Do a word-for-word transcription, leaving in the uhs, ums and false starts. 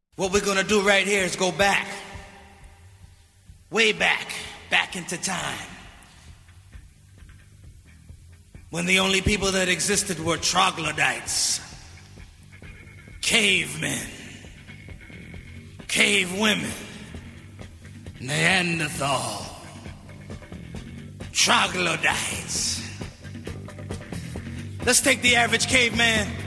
What we're gonna do right here is go back, way back, back into time, when the only people that existed were troglodytes, cavemen, cave women, Neanderthal, troglodytes. Let's take the average caveman